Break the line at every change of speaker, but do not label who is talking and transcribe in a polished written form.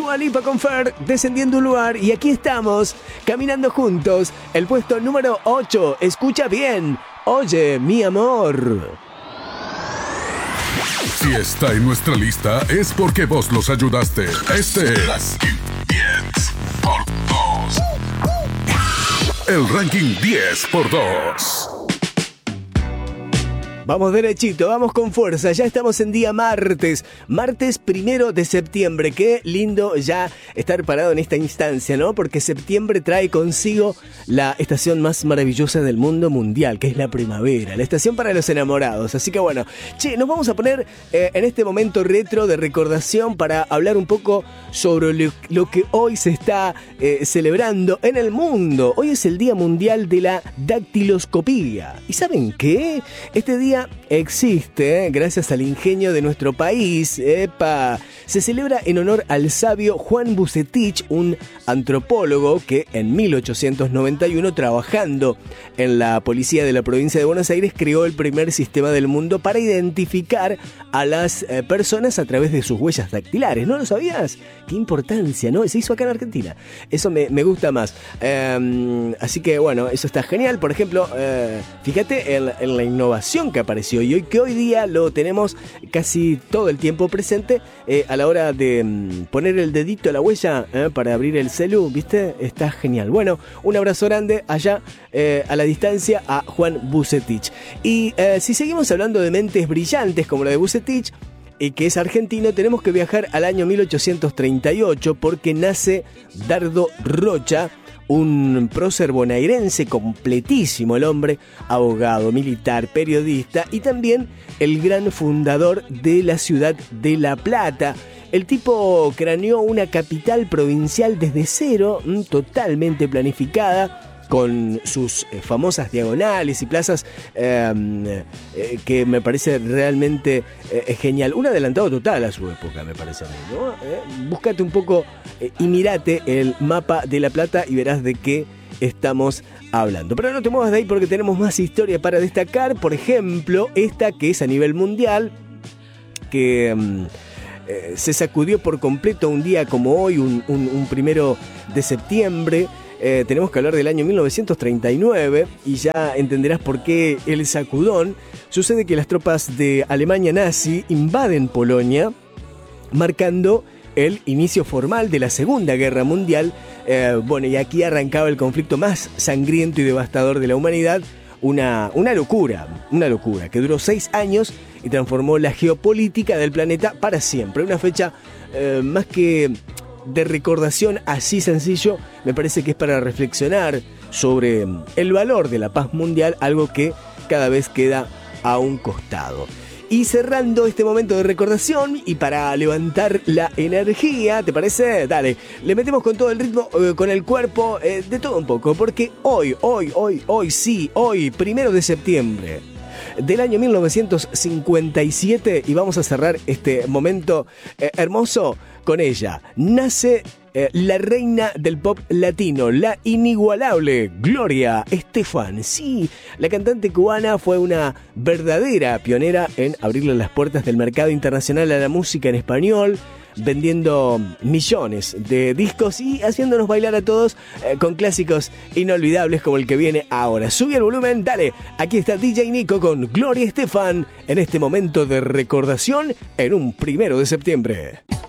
Dua Lipa con Fer, descendiendo un lugar, y aquí estamos, caminando juntos, el puesto número 8, escucha bien, oye, mi amor.
Si está en nuestra lista es porque vos los ayudaste. Este es Ranking 10 por 2. El Ranking 10 por 2.
Vamos derechito, vamos con fuerza, ya estamos en día martes 1 de septiembre, qué lindo ya estar parado en esta instancia, ¿no? Porque septiembre trae consigo la estación más maravillosa del mundo mundial, que es la primavera, la estación para los enamorados, así que bueno, nos vamos a poner en este momento retro de recordación para hablar un poco sobre lo que hoy se está celebrando en el mundo. Hoy es el Día Mundial de la Dactiloscopía, ¿y saben qué? Este día existe gracias al ingenio de nuestro país. Se celebra en honor al sabio Juan Bucetich, un antropólogo que en 1891, trabajando en la policía de la provincia de Buenos Aires, creó el primer sistema del mundo para identificar a las personas a través de sus huellas dactilares. ¿No lo sabías? Qué importancia, ¿no? Se hizo acá en Argentina. Eso me gusta más. Así que bueno, eso está genial. Por ejemplo, fíjate en la innovación que apareció y que hoy día lo tenemos casi todo el tiempo presente a la hora de poner el dedito a la huella para abrir el celu, ¿viste? Está genial. Bueno, un abrazo grande allá a la distancia a Juan Bucetich. Y si seguimos hablando de mentes brillantes como la de Bucetich, y que es argentino, tenemos que viajar al año 1838 porque nace Dardo Rocha, un prócer bonaerense completísimo, el hombre, abogado, militar, periodista y también el gran fundador de la ciudad de La Plata. El tipo craneó una capital provincial desde cero, totalmente planificada, con sus famosas diagonales y plazas que me parece realmente genial. Un adelantado total a su época, me parece a mí, ¿no? Búscate un poco y mirate el mapa de La Plata y verás de qué estamos hablando. Pero no te muevas de ahí porque tenemos más historia para destacar. Por ejemplo, esta que es a nivel mundial, que se sacudió por completo un día como hoy, un 1 de septiembre. Tenemos que hablar del año 1939 y ya entenderás por qué el sacudón. Sucede que las tropas de Alemania nazi invaden Polonia, marcando el inicio formal de la Segunda Guerra Mundial. Y aquí arrancaba el conflicto más sangriento y devastador de la humanidad. Una locura que duró 6 años y transformó la geopolítica del planeta para siempre. Una fecha más que de recordación así sencillo, me parece que es para reflexionar sobre el valor de la paz mundial, algo que cada vez queda a un costado. Y cerrando este momento de recordación y para levantar la energía, ¿te parece? Dale, le metemos con todo el ritmo, con el cuerpo, de todo un poco, porque hoy, 1 de septiembre del año 1957, y vamos a cerrar este momento hermoso con ella. Nace la reina del pop latino, la inigualable Gloria Estefan. Sí, la cantante cubana fue una verdadera pionera en abrirle las puertas del mercado internacional a la música en español, vendiendo millones de discos y haciéndonos bailar a todos con clásicos inolvidables como el que viene ahora. Sube el volumen, dale. Aquí está DJ Nico con Gloria Estefan en este momento de recordación en un 1 de septiembre.